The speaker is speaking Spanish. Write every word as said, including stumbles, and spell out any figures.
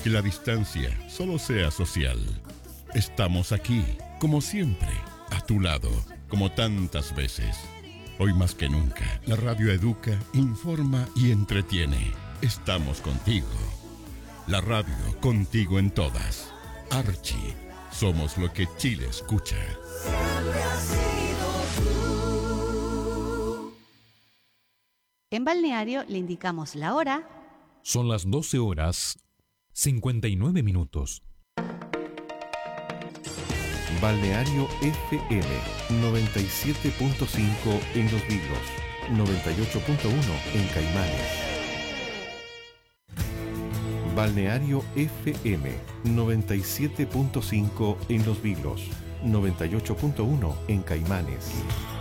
Que la distancia solo sea social. Estamos aquí, como siempre, a tu lado, como tantas veces. Hoy más que nunca, la radio educa, informa y entretiene. Estamos contigo. La radio contigo en todas. Archie, somos lo que Chile escucha. Siempre has sido tú. En Balneario le indicamos la hora. Son las doce horas cincuenta y nueve minutos. Balneario F M noventa y siete punto cinco en Los Vilos, noventa y ocho punto uno en Caimanes. Balneario F M noventa y siete punto cinco en Los Vilos, noventa y ocho punto uno en Caimanes.